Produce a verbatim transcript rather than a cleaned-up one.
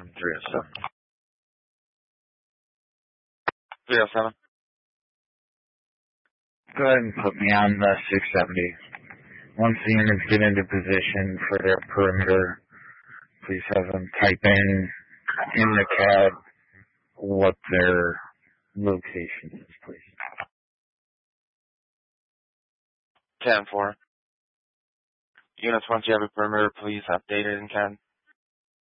three oh seven. three oh seven. Go ahead and put me on the six seventy. Once the units get into position for their perimeter, please have them type in in the cab what their location is, please. ten four. Units, once you have a perimeter, please update it in C A D.